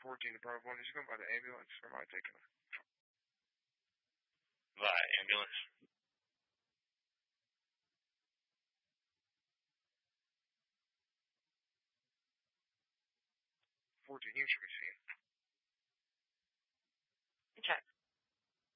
14 to Bravo 1. Did you come by the ambulance or am I taking him? By ambulance. 14, you should be seen.